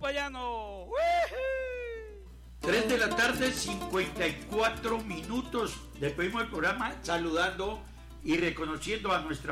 Payano. 3 de la tarde, 54 minutos. Despedimos el programa saludando y reconociendo a nuestra